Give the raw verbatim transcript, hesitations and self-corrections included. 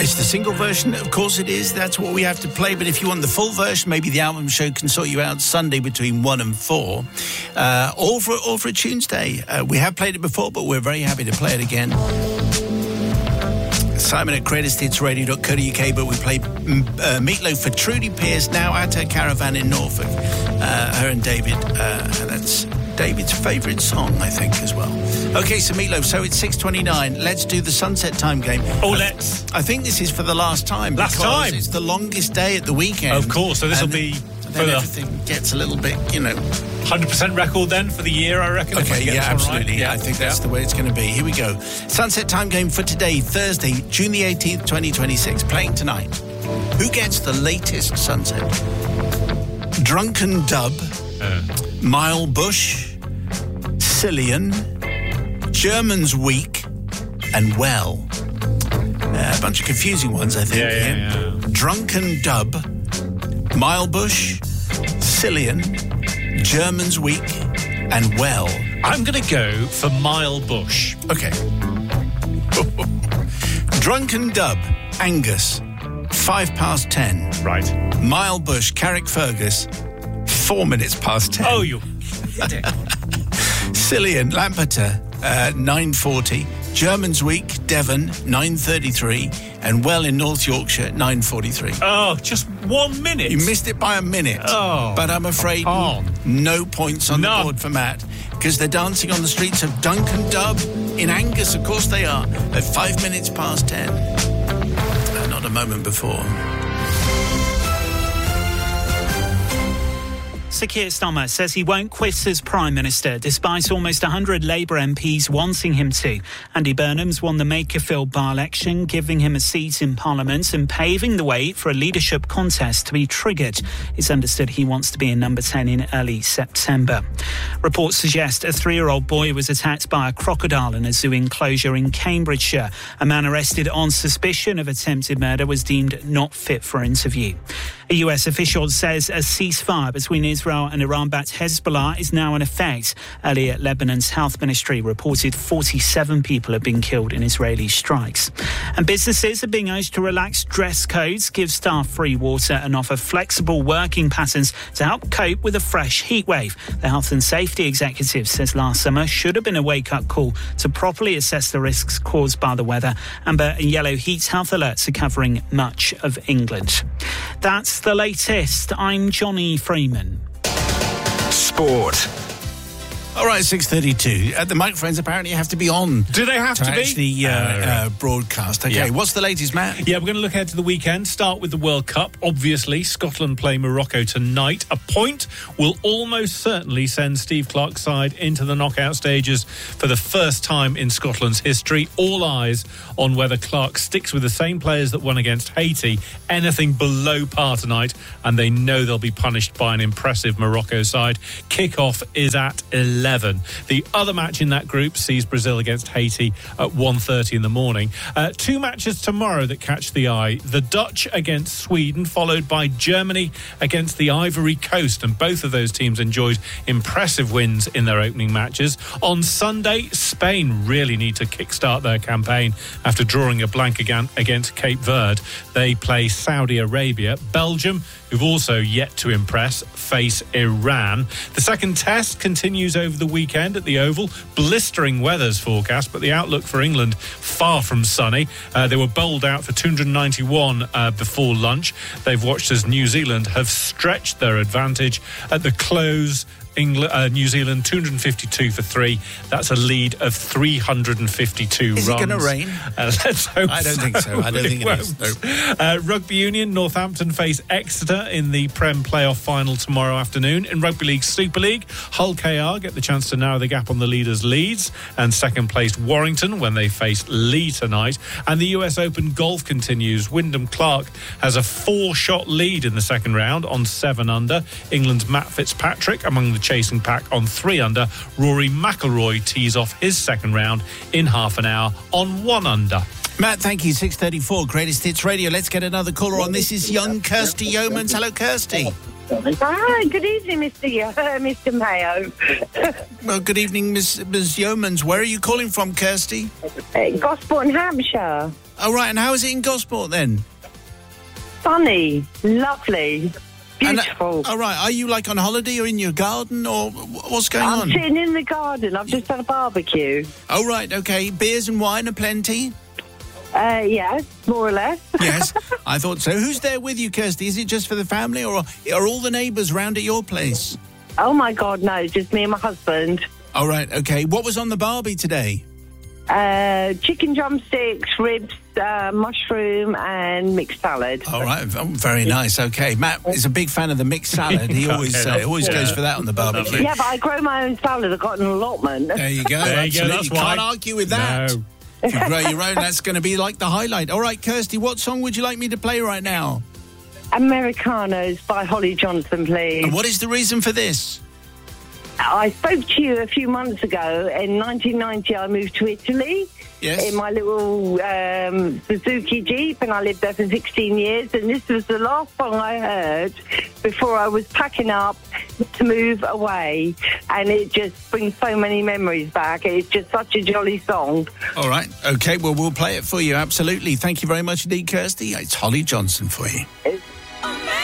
It's the single version, of course it is. That's what we have to play. But if you want the full version, maybe the album show can sort you out Sunday between one and four. Uh, all for all for a Tuesday. Uh, we have played it before, but we're very happy to play it again. Simon at greatest hits radio dot co dot uk, but we played uh, Meatloaf for Trudy Pierce, now at her caravan in Norfolk. Uh, her and David, uh, that's David's favourite song, I think, as well. OK, so Meatloaf, so it's six twenty-nine. Let's do the Sunset Time game. Oh, let's. I think this is for the last time. Last time? It's the longest day at the weekend. Of course, so this will be... Then everything gets a little bit, you know... one hundred percent record then for the year, I reckon. Okay, yeah, absolutely. Right. Yeah, I think that's yeah. the way it's going to be. Here we go. Sunset Time game for today, Thursday, June the eighteenth, twenty twenty-six. Playing tonight. Who gets the latest sunset? Drunken Dub, uh. Mile Bush, Cillian, German's Week, and Well. Uh, a bunch of confusing ones, I think. Yeah, yeah, yeah. Drunken Dub, Mile Bush, Cillian, German's Week, and Well. I'm going to go for Mile Bush. Okay. Drunken Dub, Angus, five past ten. Right. Mile Bush, Carrickfergus, four minutes past ten. Oh, you... Cillian, Lampeter, uh, nine forty. German's Week, Devon, nine thirty-three. And Well in North Yorkshire, nine forty-three. Oh, just one minute. You missed it by a minute. Oh. But I'm afraid no points on None. the board for Matt, because they're dancing on the streets of Duncan Dub in Angus. Of course they are, at five minutes past ten. Uh, not a moment before. Sir Keir Starmer says he won't quit as Prime Minister, despite almost one hundred Labour M Ps wanting him to. Andy Burnham's won the Makerfield by-election, giving him a seat in Parliament and paving the way for a leadership contest to be triggered. It's understood he wants to be in number ten in early September. Reports suggest a three-year-old boy was attacked by a crocodile in a zoo enclosure in Cambridgeshire. A man arrested on suspicion of attempted murder was deemed not fit for interview. A U S official says a ceasefire between Israel and Iran-backed Hezbollah is now in effect. Earlier, Lebanon's health ministry reported forty-seven people have been killed in Israeli strikes. And businesses are being urged to relax dress codes, give staff free water and offer flexible working patterns to help cope with a fresh heat wave. The health and safety executive says last summer should have been a wake-up call to properly assess the risks caused by the weather. Amber and yellow heat health alerts are covering much of England. That's the latest. I'm Johnny Freeman. Sport. All right, six thirty-two. Uh, the microphones apparently have to be on. Do they have to, to be? actually uh, uh, broadcast. Okay, yeah. What's the latest, Matt? Yeah, we're going to look ahead to the weekend. Start with the World Cup. Obviously, Scotland play Morocco tonight. A point will almost certainly send Steve Clarke's side into the knockout stages for the first time in Scotland's history. All eyes on whether Clarke sticks with the same players that won against Haiti. Anything below par tonight, and they know they'll be punished by an impressive Morocco side. Kick-off is at eleven. The other match in that group sees Brazil against Haiti at one thirty in the morning. Uh, two matches tomorrow that catch the eye. The Dutch against Sweden, followed by Germany against the Ivory Coast. And both of those teams enjoyed impressive wins in their opening matches. On Sunday, Spain really need to kickstart their campaign after drawing a blank against Cape Verde. They play Saudi Arabia. Belgium, who've also yet to impress, face Iran. The second test continues over the weekend at the Oval. Blistering weather's forecast, but the outlook for England far from sunny. Uh, they were bowled out for two hundred ninety-one uh, before lunch. They've watched as New Zealand have stretched their advantage at the close. England, uh, New Zealand, two hundred fifty-two for three. That's a lead of three hundred fifty-two is runs. Is it going to rain? Uh, let's hope I don't so. think so. I don't think it, it is. No. Uh, Rugby Union, Northampton face Exeter in the Prem playoff final tomorrow afternoon. In Rugby League Super League, Hull K R get the chance to narrow the gap on the leaders Leeds, and second placed Warrington when they face Lee tonight. And the U S Open golf continues. Wyndham Clark has a four-shot lead in the second round on seven under. England's Matt Fitzpatrick among the chasing pack on three under. Rory McIlroy tees off his second round in half an hour on one under. Matt, thank you. six thirty-four, Greatest Hits Radio. Let's get another caller on. This is young Kirsty Yeomans. Hello, Kirsty. Hi, good evening, Mister Yo- uh, Mister Mayo. Well, good evening, Miss Miss Yeomans. Where are you calling from, Kirsty? Uh, Gosport, Hampshire. Oh, right. And how is it in Gosport then? Sunny, lovely, And, beautiful. uh, all right. Are you like on holiday or in your garden or wh- what's going I'm on? sitting in the garden. I've just had a barbecue. Oh, right. Okay. Beers and wine are plenty? Uh, yes, more or less. Yes, I thought so. Who's there with you, Kirsty? Is it just for the family or are all the neighbours round at your place? Oh, my God, no, just me and my husband. All right. Okay. What was on the barbie today? Uh, chicken drumsticks, ribs, uh, mushroom and mixed salad. All right, v- very nice. Okay, Matt is a big fan of the mixed salad. He always Okay, uh, always yeah. goes for that on the barbecue. Yeah, but I grow my own salad. I've got an allotment. There you go. There you go, Absolutely. that's Can't why. argue with that. No. If you grow your own, that's going to be like the highlight. All right, Kirsty, what song would you like me to play right now? Americanos by Holly Johnson, please. And what is the reason for this? I spoke to you a few months ago. In nineteen ninety, I moved to Italy Yes. in my little um, Suzuki Jeep, and I lived there for sixteen years. And this was the last song I heard before I was packing up to move away. And it just brings so many memories back. It's just such a jolly song. All right. Okay, well, we'll play it for you. Absolutely. Thank you very much indeed, Kirsty. It's Holly Johnson for you. It's